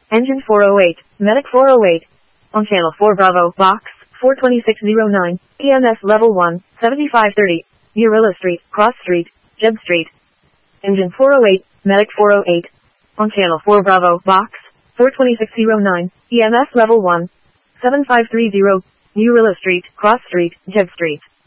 Engine 408, Medic 408. On channel 4 Bravo, box 42609, EMS level 1, 7530, Urilla Street, Cross Street, Jeb Street. Engine 408, Medic 408. On channel 4 Bravo, box 42609, EMS level 1, 7530, Urilla Street, Cross Street, Jeb Street.